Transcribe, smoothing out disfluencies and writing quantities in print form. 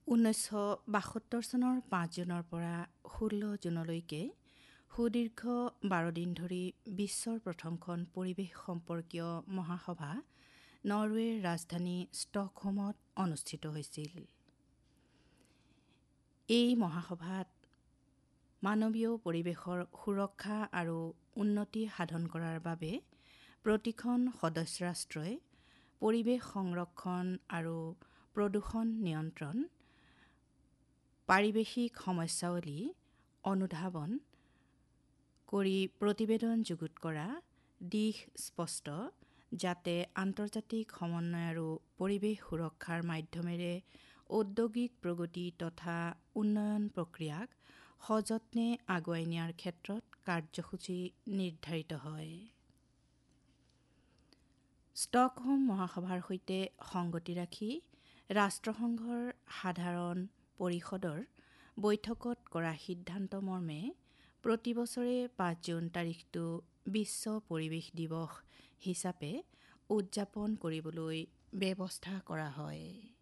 1972 চনৰ 5 জুনৰ পৰা 16 জুনলৈকে সুদীৰ্ঘ 12 দিন ধৰি বিশ্বৰ প্ৰথমখন পৰিৱেশ সম্পৰ্কীয় মহাসভা নৰৱেৰ ৰাজধানী ষ্টকহোমত অনুষ্ঠিত হৈছিল। এই মহাসভাত মানৱীয় পৰিৱেশৰ সুৰক্ষা আৰু উন্নতি সাধন কৰাৰ বাবে প্ৰতিখন সদস্য ৰাষ্ট্ৰই পৰিৱেশ সংৰক্ষণ আৰু প্ৰদূষণ নিয়ন্ত্ৰণ, পাৰিৱেশিক সমস্যাৱলী অনুধাৱন কৰি প্ৰতিবেদন যুগুত কৰা দিশ স্পষ্ট, যাতে আন্তৰ্জাতিক সমন্বয় আৰু পৰিৱেশ সুৰক্ষাৰ মাধ্যমেৰে ঔদ্যোগিক প্ৰগতি তথা উন্নয়ন প্ৰক্ৰিয়াক সযত্নে আগুৱাই নিয়াৰ ক্ষেত্ৰত কাৰ্যসূচী নিৰ্ধাৰিত হয়। ষ্টকহোম মহাসভাৰ সৈতে সংগতি ৰাখি ৰাষ্ট্ৰসংঘৰ সাধাৰণ পৰিষদৰ বৈঠকত কৰা সিদ্ধান্ত মৰ্মে প্ৰতি বছৰে 5 জুন তাৰিখটো বিশ্ব পৰিৱেশ দিৱস হিচাপে উদযাপন কৰিবলৈ ব্যৱস্থা কৰা হয়।